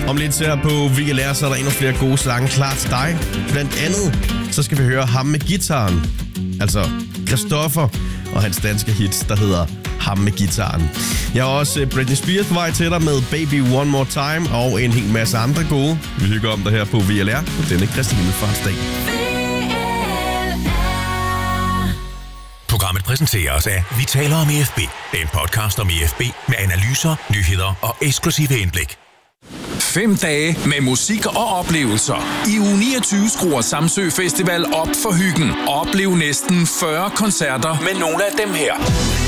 Om lidt her på VLR, så er der endnu flere gode sange klar til dig. Blandt andet, så skal vi høre ham med guitaren. Altså Christoffer og hans danske hit, der hedder Ham med guitaren. Jeg har også Britney Spears på vej til dig med Baby One More Time og en hel masse andre gode. Vi hygger om det her på VLR på denne Kristi Himmelfartsdag. Programmet præsenteres af Vi taler om EFB. En podcast om EFB med analyser, nyheder og eksklusive indblik. 5 dage med musik og oplevelser. I uge 29 skruer Samsø Festival op for hyggen. Oplev næsten 40 koncerter med nogle af dem her.